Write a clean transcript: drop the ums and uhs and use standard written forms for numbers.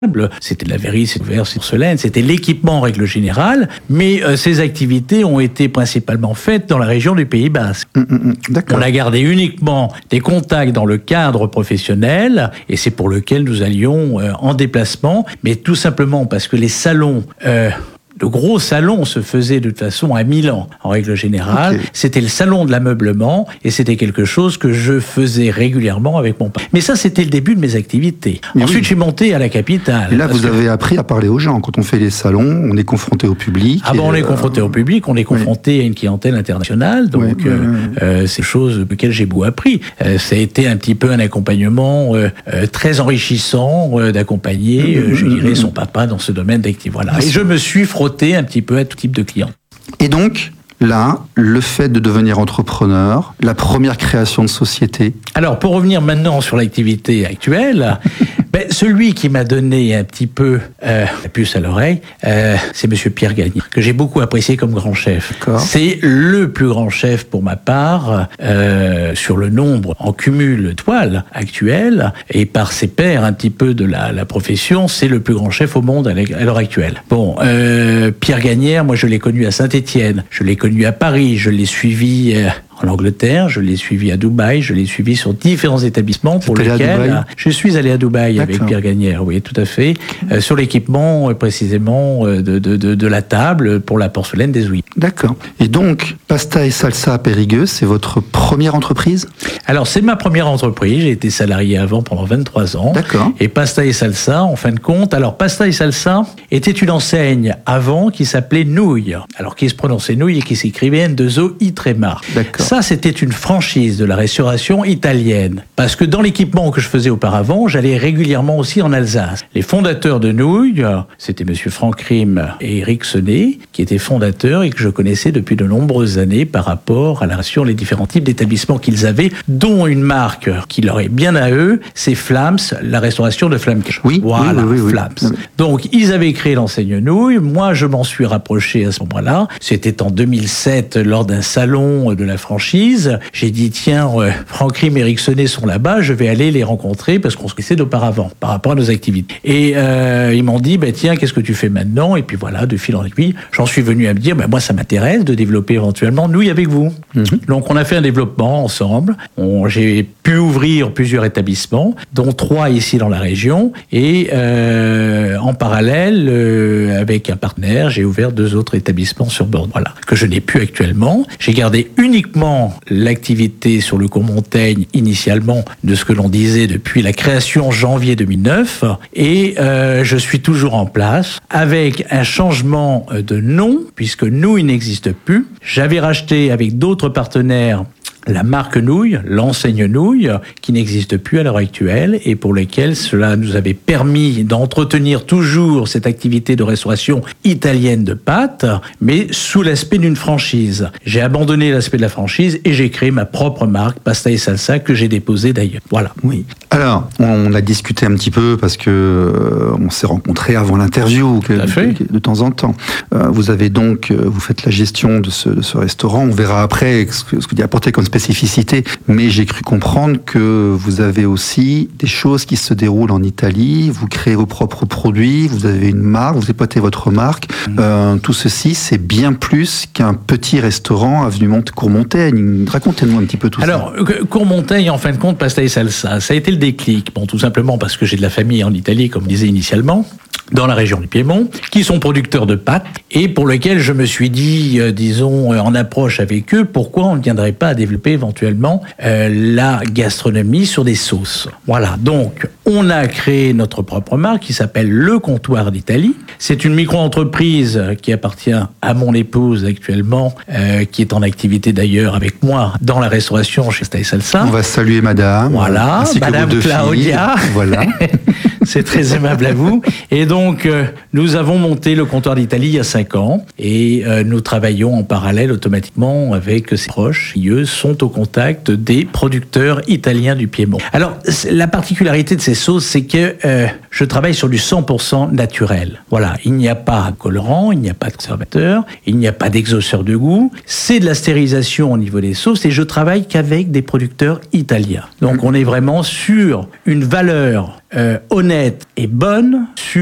C'était de la verrie, c'est ouvert, c'est porcelaine, c'était l'équipement en règle générale, mais ces activités ont été principalement faites dans la région du Pays Basque. D'accord. On a gardé uniquement des contacts dans le cadre professionnel, et c'est pour lequel nous allions en déplacement, mais tout simplement parce que les salons... Le gros salon se faisait de toute façon à Milan, en règle générale. Okay. C'était le salon de l'ameublement et c'était quelque chose que je faisais régulièrement avec mon père. Mais ça, c'était le début de mes activités. Mais ensuite, oui. Je suis monté à la capitale. Et là, vous avez appris à parler aux gens. Quand on fait les salons, on est confronté au public. Ah bon, on est confronté au public, on est confronté à une clientèle internationale. Donc, c'est quelque chose auquel j'ai beaucoup appris. Ça a été un petit peu un accompagnement très enrichissant d'accompagner, je dirais, son papa dans ce domaine d'activité. Voilà. Et je me suis frotté un petit peu à tout type de clients. Et donc, là, le fait de devenir entrepreneur, la première création de société. Alors, pour revenir maintenant sur l'activité actuelle, celui qui m'a donné un petit peu la puce à l'oreille, c'est Monsieur Pierre Gagnère, que j'ai beaucoup apprécié comme grand chef. D'accord. C'est le plus grand chef pour ma part sur le nombre en cumul toile actuel et par ses pairs un petit peu de la profession, c'est le plus grand chef au monde à l'heure actuelle. Bon, Pierre Gagnère, moi je l'ai connu à Saint-Étienne, je l'ai connu à Paris, je l'ai suivi en Angleterre, je l'ai suivi à Dubaï, je l'ai suivi sur différents établissements pour lesquels je suis allé à Dubaï avec Pierre Gagnère, oui, tout à fait, sur l'équipement précisément de la table pour la porcelaine des ouïes. D'accord. Et donc, Pasta et Salsa à Périgueux, c'est votre première entreprise ? Alors, c'est ma première entreprise, j'ai été salarié avant pendant 23 ans. D'accord. Et Pasta et Salsa, en fin de compte, alors Pasta et Salsa était une enseigne avant qui s'appelait Nouille, alors qui se prononçait Nouille et qui s'écrivait N2O-I tréma. D'accord. Ça, c'était une franchise de la restauration italienne. Parce que dans l'équipement que je faisais auparavant, j'allais régulièrement aussi en Alsace. Les fondateurs de Nouille, c'était Monsieur Franck Rim et Eric Senet, qui étaient fondateurs et que je connaissais depuis de nombreuses années par rapport à la relation, les différents types d'établissements qu'ils avaient, dont une marque qui leur est bien à eux, c'est Flams, la restauration de Flams. Oui, voilà, oui. Flams. Oui. Donc, ils avaient créé l'enseigne Nouille. Moi, je m'en suis rapproché à ce moment-là. C'était en 2007, lors d'un salon de la franchise. J'ai dit, tiens, Franck Rim et Eric Senet sont là-bas, je vais aller les rencontrer parce qu'on se connaissait d'auparavant, par rapport à nos activités. Et ils m'ont dit, tiens, qu'est-ce que tu fais maintenant ? Et puis voilà, de fil en aiguille, j'en suis venu à me dire, moi, ça m'intéresse de développer éventuellement Nouille avec vous. Donc, on a fait un développement ensemble. J'ai pu ouvrir plusieurs établissements, dont 3 ici dans la région. Et en parallèle, avec un partenaire, j'ai ouvert 2 autres établissements sur Bordeaux. Voilà, que je n'ai plus actuellement. J'ai gardé uniquement l'activité sur le cours Montaigne initialement de ce que l'on disait depuis la création en janvier 2009 et je suis toujours en place avec un changement de nom puisque Nouille n'existe plus. J'avais racheté avec d'autres partenaires la marque Nouille, l'enseigne Nouille, qui n'existe plus à l'heure actuelle et pour lesquelles cela nous avait permis d'entretenir toujours cette activité de restauration italienne de pâtes, mais sous l'aspect d'une franchise. J'ai abandonné l'aspect de la franchise et j'ai créé ma propre marque, Pasta et Salsa, que j'ai déposée d'ailleurs. Voilà. Oui. Alors, on a discuté un petit peu parce que on s'est rencontrés avant l'interview de temps en temps. Vous avez donc, vous faites la gestion de ce restaurant. On verra après ce que vous y apportez comme spécificité, mais j'ai cru comprendre que vous avez aussi des choses qui se déroulent en Italie, vous créez vos propres produits, vous avez une marque, vous exploitez votre marque. Tout ceci, c'est bien plus qu'un petit restaurant avenue Cour-Montaigne. Racontez-nous un petit peu tout ça. Alors, Cour-Montaigne, en fin de compte, Pasta et Salsa, ça a été le déclic. Bon, tout simplement parce que j'ai de la famille en Italie, comme on disait initialement, dans la région du Piémont, qui sont producteurs de pâtes, et pour lesquels je me suis dit, disons, en approche avec eux, pourquoi on ne viendrait pas à développer éventuellement la gastronomie sur des sauces. Voilà, donc on a créé notre propre marque qui s'appelle Le Comptoir d'Italie. C'est une micro-entreprise qui appartient à mon épouse actuellement, qui est en activité d'ailleurs avec moi dans la restauration chez Pasta et Salsa. On va saluer madame. Voilà, madame Claudia. Voilà. C'est très aimable à vous. Et donc, nous avons monté le comptoir d'Italie il y a 5 ans et nous travaillons en parallèle automatiquement avec ses proches qui, eux, sont au contact des producteurs italiens du Piémont. Alors, la particularité de ces sauces, c'est que je travaille sur du 100% naturel. Voilà, il n'y a pas de colorant, il n'y a pas de conservateur, il n'y a pas d'exhausteur de goût. C'est de la stérilisation au niveau des sauces et je travaille qu'avec des producteurs italiens. Donc, on est vraiment sur une valeur honnête et bonne sur